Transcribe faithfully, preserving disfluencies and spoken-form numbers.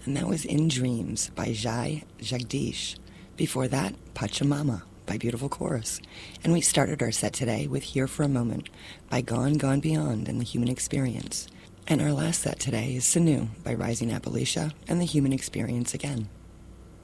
and that was In Dreams by Jai Jagdish. Before that, Pachamama by Beautiful Chorus. And we started our set today with Here for a Moment by Gone, Gone Beyond and the Human Experience. And our last set today is Sanu by Rising Appalachia and the Human Experience again.